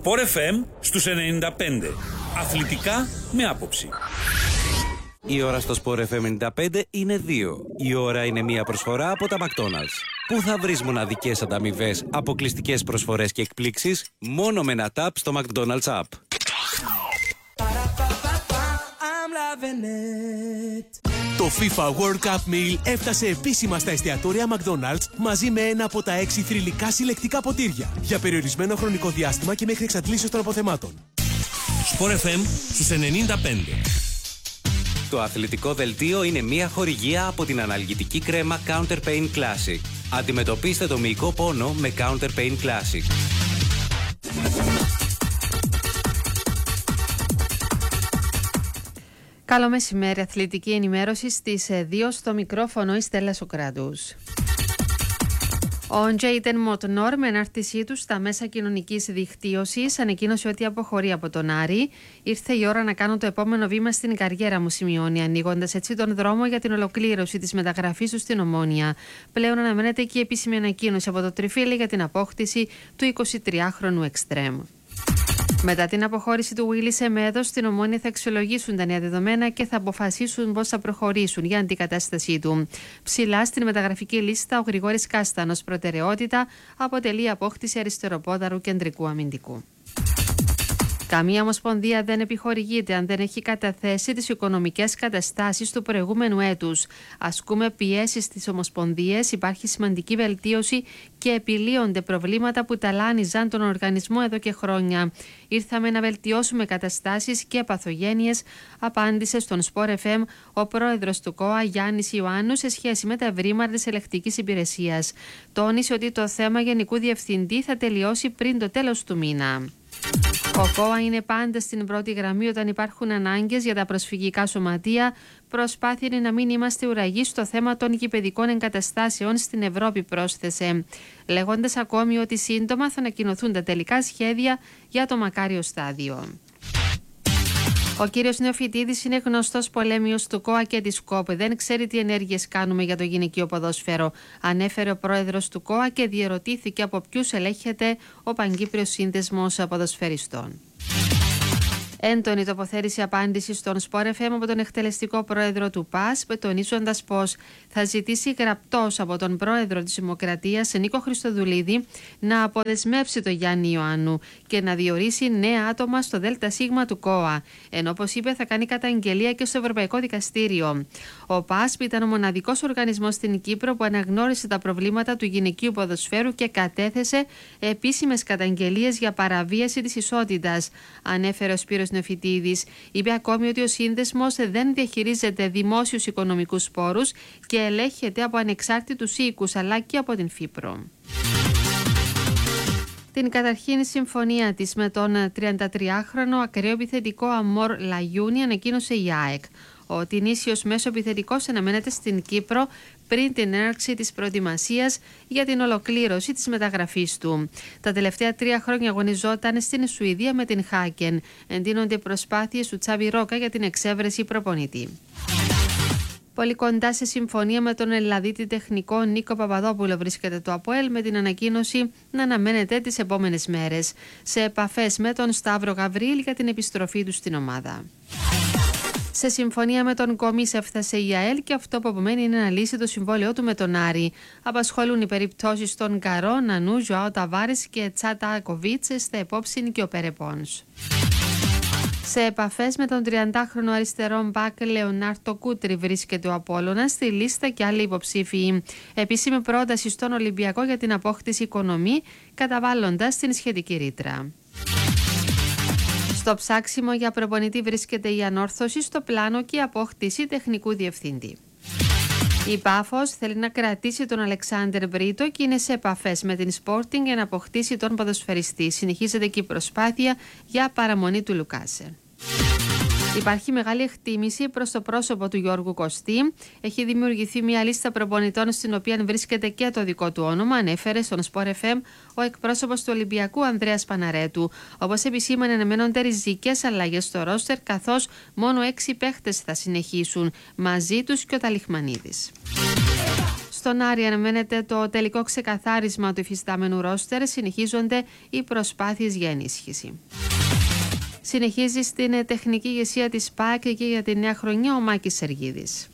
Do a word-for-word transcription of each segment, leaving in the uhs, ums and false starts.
Sport εφ εμ στους ενενήντα πέντε. Αθλητικά με άποψη. Η ώρα στο Sport εφ εμ ενενήντα πέντε είναι δύο. Η ώρα είναι μια προσφορά από τα McDonald's. Πού θα βρεις μοναδικές ανταμοιβές, αποκλειστικές προσφορές και εκπλήξεις μόνο με ένα tap στο McDonald's app. Το FIFA World Cup Meal έφτασε επίσημα στα εστιατόρια McDonald's μαζί με ένα από τα έξι θρυλικά συλλεκτικά ποτήρια για περιορισμένο χρονικό διάστημα και μέχρι εξαντλήσεως των αποθεμάτων. Sport εφ εμ στους ενενήντα πέντε. Το αθλητικό δελτίο είναι μια χορηγία από την αναλγητική κρέμα Counter Pain Classic. Αντιμετωπίστε το μυϊκό πόνο με Counter Pain Classic. Καλό μεσημέρι, αθλητική ενημέρωση στις δύο, στο μικρόφωνο η Στέλλα Σοκράτους. Ο Τζέιντεν Μοτνόρ, με ενάρτησή του στα μέσα κοινωνικής δικτύωσης, ανακοίνωσε ότι αποχωρεί από τον Άρη. Ήρθε η ώρα να κάνω το επόμενο βήμα στην καριέρα μου, σημειώνει, ανοίγοντας έτσι τον δρόμο για την ολοκλήρωση της μεταγραφής του στην Ομόνοια. Πλέον αναμένεται και η επίσημη ανακοίνωση από το Τριφύλι για την απόκτηση του εικοσιτριάχρονου εξτρέμ. Μετά την αποχώρηση του Willy Semedo, στην Ομόνοια θα αξιολογήσουν τα νέα δεδομένα και θα αποφασίσουν πώς θα προχωρήσουν για αντικατάστασή του. Ψηλά στην μεταγραφική λίστα, ο Γρηγόρης Κάστανος, προτεραιότητα, αποτελεί απόκτηση αριστεροπόδαρου κεντρικού αμυντικού. Καμία ομοσπονδία δεν επιχορηγείται αν δεν έχει καταθέσει τις οικονομικές καταστάσεις του προηγούμενου έτους. Ασκούμε πιέσεις στις ομοσπονδίες, υπάρχει σημαντική βελτίωση και επιλύονται προβλήματα που ταλάνιζαν τον οργανισμό εδώ και χρόνια. Ήρθαμε να βελτιώσουμε καταστάσεις και παθογένειες, απάντησε στον Sport εφ εμ ο πρόεδρος του ΚΟΑ Γιάννης Ιωάννου σε σχέση με τα ευρήματα της ελεκτικής υπηρεσίας. Τόνισε ότι το θέμα Γενικού Διευθυντή θα τελειώσει πριν το τέλος του μήνα. Ο ΚΟΑ είναι πάντα στην πρώτη γραμμή όταν υπάρχουν ανάγκες για τα προσφυγικά σωματεία. Προσπάθεια είναι να μην είμαστε ουραγοί στο θέμα των γηπεδικών εγκαταστάσεων στην Ευρώπη, πρόσθεσε, λέγοντας ακόμη ότι σύντομα θα ανακοινωθούν τα τελικά σχέδια για το μακάριο στάδιο. Ο κύριος Νεοφυτίδης είναι γνωστός πολέμιος του ΚΟΑ και της ΚΟΠ. Δεν ξέρει τι ενέργειες κάνουμε για το γυναικείο ποδόσφαιρο, ανέφερε ο πρόεδρος του ΚΟΑ και διερωτήθηκε από ποιους ελέγχεται ο Παγκύπριος Σύνδεσμος Ποδοσφαιριστών. Έντονη τοποθέτηση απάντηση στον Sport εφ εμ από τον εκτελεστικό πρόεδρο του ΠΑΣΠ, τονίζοντας πως θα ζητήσει γραπτός από τον πρόεδρο της Δημοκρατίας, Νίκο Χριστοδουλίδη, να αποδεσμεύσει τον Γιάννη Ιωάννου και να διορίσει νέα άτομα στο ΔΣ του ΚΟΑ. Ενώ, όπως είπε, θα κάνει καταγγελία και στο Ευρωπαϊκό Δικαστήριο. Ο ΠΑΣΠ ήταν ο μοναδικός οργανισμός στην Κύπρο που αναγνώρισε τα προβλήματα του γυναικείου ποδοσφαίρου και κατέθεσε επίσημες καταγγελίες για παραβίαση της ισότητας, ανέφερε ο Σπύρος Νεοφυτίδης. Είπε ακόμη ότι ο σύνδεσμος δεν διαχειρίζεται δημόσιους οικονομικούς πόρους και ελέγχεται από ανεξάρτητους οίκους αλλά και από την ΦΥΠΡΟ. Την καταρχήν συμφωνία της με τον τριαντατριάχρονο ακραίο επιθετικό Αμόρ Λαγιούνι ανακοίνωσε η ΑΕΚ. Ο Τινήσιος μέσο επιθετικός αναμένεται στην Κύπρο πριν την έναρξη της προετοιμασίας για την ολοκλήρωση της μεταγραφής του. Τα τελευταία τρία χρόνια αγωνιζόταν στην Σουηδία με την Χάκεν. Εντείνονται προσπάθειες του Τσάβι Ρόκα για την εξέβρεση προπονητή. Πολύ κοντά σε συμφωνία με τον Ελλαδίτη τεχνικό Νίκο Παπαδόπουλο βρίσκεται το ΑΠΟΕΛ, με την ανακοίνωση να αναμένεται τις επόμενες μέρες. Σε επαφές με τον Σταύρο Γαβρίλ για την επιστροφή του στην ομάδα. Σε συμφωνία με τον Κομίς έφτασε η ΑΕΛ και αυτό που απομένει είναι να λύσει το συμβόλαιό του με τον Άρη. Απασχολούν οι περιπτώσεις των Καρό, Νανού, Ζωάο Ταβάρες και Τσάτα Κοβίτσε, στα υπόψη και ο Περεπόνς. Σε επαφές με τον τριαντάχρονο αριστερό μπακ Λεωνάρτο Κούτρι βρίσκεται ο Απόλλωνας στη λίστα και άλλοι υποψήφιοι. Επίσημη πρόταση στον Ολυμπιακό για την απόκτηση οικονομή, καταβάλλοντας την σχετική ρήτρα. Στο ψάξιμο για προπονητή βρίσκεται η ανόρθωση στο πλάνο και η απόκτηση τεχνικού διευθυντή. Η Πάφος θέλει να κρατήσει τον Αλεξάνδερ Μπρίτο και είναι σε επαφές με την Sporting για να αποκτήσει τον ποδοσφαιριστή. Συνεχίζεται και η προσπάθεια για παραμονή του Λουκάσε. Υπάρχει μεγάλη εκτίμηση προς το πρόσωπο του Γιώργου Κωστή. Έχει δημιουργηθεί μια λίστα προπονητών στην οποία βρίσκεται και το δικό του όνομα, ανέφερε στον Sport εφ εμ ο εκπρόσωπος του Ολυμπιακού Ανδρέας Παναρέτου. Όπως επισήμανε, αναμένονται ριζικές αλλαγές στο ρόστερ, καθώς μόνο έξι παίχτες θα συνεχίσουν, μαζί τους και ο Ταλιχμανίδης. Στον Άρη αναμένεται το τελικό ξεκαθάρισμα του υφιστάμενου ρόστερ. Συνεχίζονται οι προσπάθειες για ενίσχυση. Συνεχίζει στην τεχνική ηγεσία της ΠΑΕΚ και για τη νέα χρονιά ο Μάκης Σεργίδης.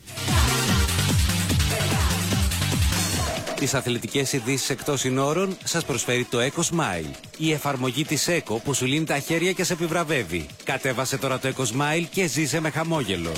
Τις αθλητικές ειδήσεις εκτός συνόρων σας προσφέρει το EcoSmile. Η εφαρμογή της ΕΚΟ που σου λύνει τα χέρια και σε επιβραβεύει. Κατέβασε τώρα το EcoSmile και ζήσε με χαμόγελο.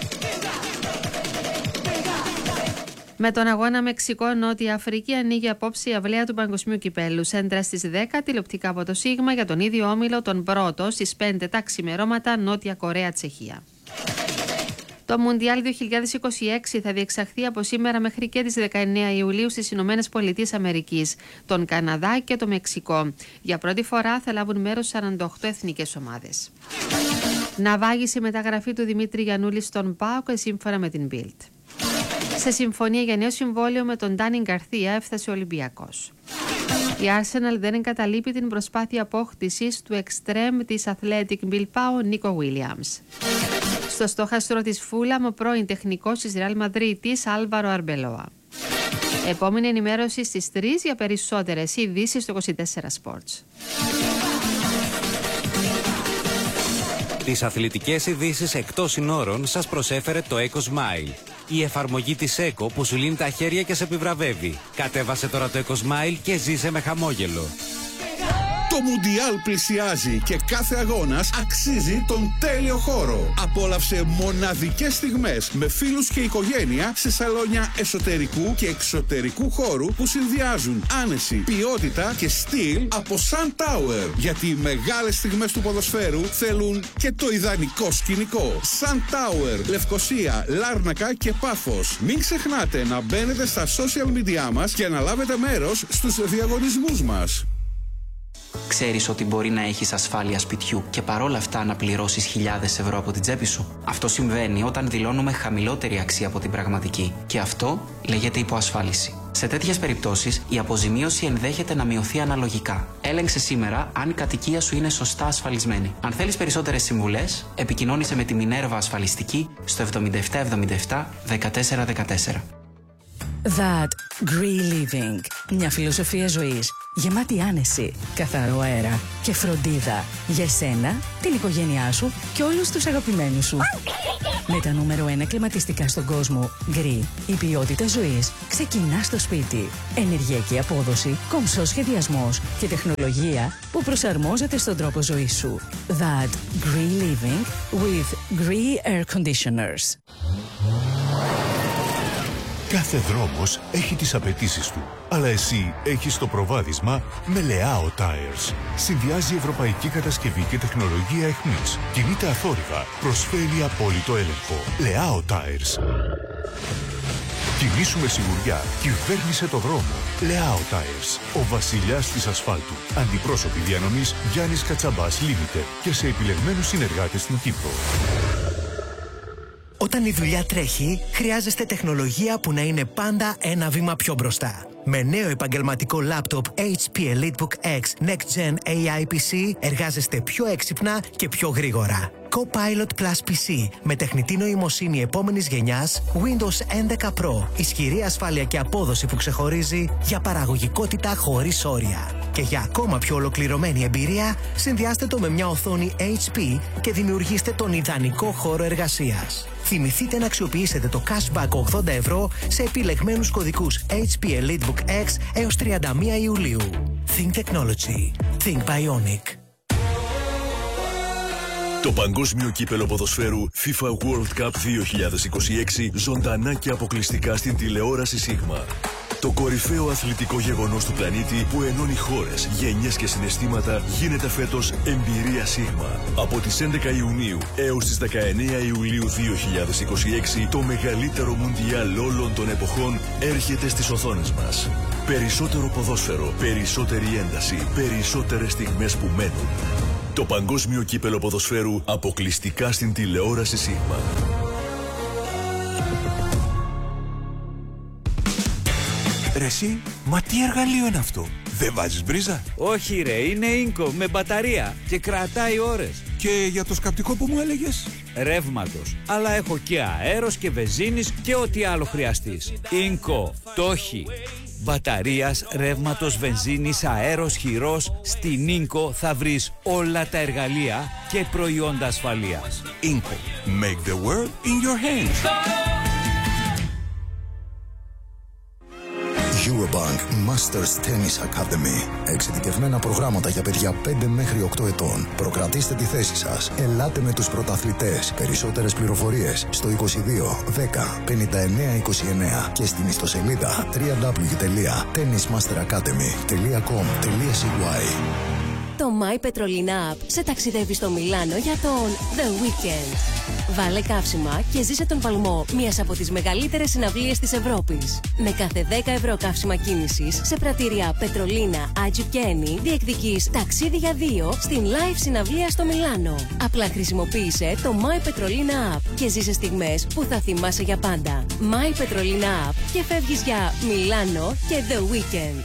Με τον αγώνα Μεξικό-Νότια Αφρική ανοίγει απόψε η αυλαία του Παγκοσμίου Κυπέλλου. Σέντρα στις δέκα, τηλεοπτικά από το Σίγμα για τον ίδιο όμιλο, τον πρώτο στις πέντε τα ξημερώματα Νότια Κορέα-Τσεχία. Το Μουντιάλ δύο χιλιάδες είκοσι έξι θα διεξαχθεί από σήμερα μέχρι και τις δεκαεννέα Ιουλίου στις Ηνωμένες Πολιτείες Αμερικής, τον Καναδά και το Μεξικό. Για πρώτη φορά θα λάβουν μέρος σαράντα οκτώ εθνικές ομάδες. Ναυάγησε η μεταγραφή του Δημήτρη Γιαννούλη στον ΠΑΟΚ σύμφωνα με την Bild. Σε συμφωνία για νέο συμβόλαιο με τον Ντάνι Γκαρθία έφτασε ο Ολυμπιακός. Η Arsenal δεν εγκαταλείπει την προσπάθεια απόκτησης του εξτρέμ της Athletic Bilbao Νίκο Williams. Στο στόχαστρο της Φούλαμ ο πρώην τεχνικός της Ρεάλ Μαδρίτης Άλβαρο Αρμπελόα. Επόμενη ενημέρωση στις τρεις για περισσότερες ειδήσεις στο είκοσι τέσσερα Sports. Τις αθλητικές ειδήσεις εκτός συνόρων σας προσέφερε το EcoSmile. Η εφαρμογή της ΕΚΟ που σου λύνει τα χέρια και σε επιβραβεύει. Κατέβασε τώρα το EcoSmile και ζήσε με χαμόγελο. Το Μουντιάλ πλησιάζει και κάθε αγώνας αξίζει τον τέλειο χώρο. Απόλαυσε μοναδικές στιγμές με φίλους και οικογένεια σε σαλόνια εσωτερικού και εξωτερικού χώρου που συνδυάζουν άνεση, ποιότητα και στυλ από Sun Tower. Γιατί οι μεγάλες στιγμές του ποδοσφαίρου θέλουν και το ιδανικό σκηνικό. Sun Tower, Λευκοσία, Λάρνακα και Πάφος. Μην ξεχνάτε να μπαίνετε στα social media μας και να λάβετε μέρος στους διαγωνισμούς μας. Ξέρεις ότι μπορεί να έχεις ασφάλεια σπιτιού και παρόλα αυτά να πληρώσεις χιλιάδες ευρώ από την τσέπη σου? Αυτό συμβαίνει όταν δηλώνουμε χαμηλότερη αξία από την πραγματική και αυτό λέγεται υποασφάλιση. Σε τέτοιες περιπτώσεις η αποζημίωση ενδέχεται να μειωθεί αναλογικά. Έλεγξε σήμερα αν η κατοικία σου είναι σωστά ασφαλισμένη. Αν θέλεις περισσότερες συμβουλές, επικοινώνησε με τη Μινέρβα Ασφαλιστική στο εβδομήντα επτά εβδομήντα επτά δεκατέσσερα δεκατέσσερα. That Green Living. Μια φιλοσοφία ζωής γεμάτη άνεση, καθαρό αέρα και φροντίδα για εσένα, την οικογένειά σου και όλους τους αγαπημένους σου. Με τα νούμερο ένα κλιματιστικά στον κόσμο, Green, η ποιότητα ζωής ξεκινά στο σπίτι. Ενεργειακή απόδοση, κομψός σχεδιασμός και τεχνολογία που προσαρμόζεται στον τρόπο ζωής σου. That Green Living with Green Air Conditioners. Κάθε δρόμος έχει τις απαιτήσεις του, αλλά εσύ έχεις το προβάδισμα με Leao Tires. Συνδυάζει ευρωπαϊκή κατασκευή και τεχνολογία εχμής. Κινείται αθόρυβα, προσφέρει απόλυτο έλεγχο. Leao Tires. Κινήσου με σιγουριά, κυβέρνησε το δρόμο. Leao Tires. Ο βασιλιάς της ασφάλτου. Αντιπρόσωποι διανομής Γιάννης Κατσαμπάς Limited και σε επιλεγμένους συνεργάτες στην Κύπρο. Όταν η δουλειά τρέχει, χρειάζεστε τεχνολογία που να είναι πάντα ένα βήμα πιο μπροστά. Με νέο επαγγελματικό λάπτοπ έιτς πι EliteBook X Next Gen έι άι πι σι εργάζεστε πιο έξυπνα και πιο γρήγορα. Copilot Plus πι σι με τεχνητή νοημοσύνη επόμενης γενιάς, Windows έντεκα Pro, ισχυρή ασφάλεια και απόδοση που ξεχωρίζει για παραγωγικότητα χωρίς όρια. Και για ακόμα πιο ολοκληρωμένη εμπειρία, συνδυάστε το με μια οθόνη έιτς πι και δημιουργήστε τον ιδανικό χώρο εργασίας. Θυμηθείτε να αξιοποιήσετε το cashback ογδόντα ευρώ σε επιλεγμένους κωδικούς έιτς πι EliteBook X έως τριάντα μία Ιουλίου. Think Technology. Think Bionic. Το παγκόσμιο κύπελο ποδοσφαίρου FIFA World Cup δύο χιλιάδες είκοσι έξι ζωντανά και αποκλειστικά στην τηλεόραση Σίγμα. Το κορυφαίο αθλητικό γεγονός του πλανήτη που ενώνει χώρες, γενιές και συναισθήματα γίνεται φέτος εμπειρία Σίγμα. Από τις έντεκα Ιουνίου έως τις δεκαεννέα Ιουλίου δύο χιλιάδες είκοσι έξι το μεγαλύτερο μουντιάλ όλων των εποχών έρχεται στις οθόνες μας. Περισσότερο ποδόσφαιρο, περισσότερη ένταση, περισσότερες στιγμές που μένουν. Το παγκόσμιο κύπελο ποδοσφαίρου αποκλειστικά στην τηλεόραση Σίγμα. Ρε εσύ, μα τι εργαλείο είναι αυτό? Δεν βάζεις μπρίζα? Όχι ρε, είναι Ίνκο με μπαταρία και κρατάει ώρες. Και για το σκαπτικό που μου έλεγες? ρεύματος, αλλά έχω και αέρος και βενζίνης και ό,τι άλλο χρειαστείς. Ίνκο, το έχει. Μπαταρίας, ρεύματος, βενζίνης, αέρος, χειρός. Στην Ίνκο θα βρεις όλα τα εργαλεία και προϊόντα ασφαλείας. Ίνκο. Make the world in your hands. Eurobank Masters Tennis Academy. Εξειδικευμένα προγράμματα για παιδιά πέντε μέχρι οκτώ ετών. Προκρατήστε τη θέση σας. Ελάτε με τους πρωταθλητές. Περισσότερες πληροφορίες στο είκοσι δύο δέκα πενήντα εννέα είκοσι εννέα και στην ιστοσελίδα double-u double-u double-u τελεία tennis master academy τελεία com τελεία c y. Το My Petrolina App σε ταξιδεύει στο Μιλάνο για τον The Weekend. Βάλε καύσιμα και ζήσε τον παλμό μιας από τις μεγαλύτερες συναυλίες της Ευρώπης. Με κάθε δέκα ευρώ καύσιμα κίνησης σε πρατήρια Πετρολίνα, Άτζιου και Ένι διεκδικείς ταξίδι για δύο στην live συναυλία στο Μιλάνο. Απλά χρησιμοποίησε το My Petrolina App και ζήσε στιγμές που θα θυμάσαι για πάντα. My Petrolina App και φεύγεις για Μιλάνο και The Weekend.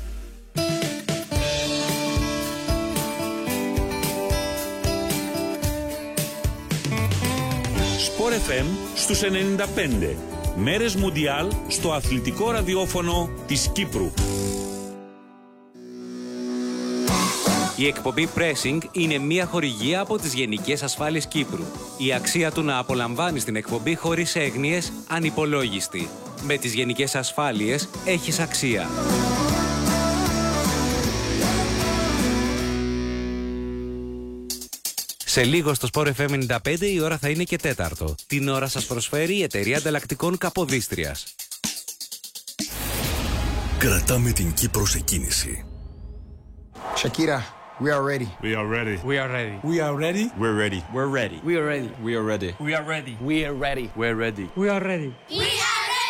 Sport εφ εμ στους ενενήντα πέντε. Μέρες Μουντιάλ στο αθλητικό ραδιόφωνο της Κύπρου. Η εκπομπή Pressing είναι μια χορηγία από τις Γενικές Ασφάλειες Κύπρου. Η αξία του να απολαμβάνεις την εκπομπή χωρίς έγνοιες ανυπολόγιστη. Με τις Γενικές Ασφάλειες έχεις αξία. Σε λίγο στο Sport εφ εμ ενενήντα πέντε η ώρα θα είναι και τέταρτο. Την ώρα σας προσφέρει η εταιρεία ανταλλακτικών Καποδίστριας. Κρατάμε την Κύπρο σε κίνηση. Shakira, we are ready. We are ready. We are ready. We are ready. We're ready. We're ready. We are ready. We are ready. We are ready. We are ready. We're ready. We're ready. We are ready. We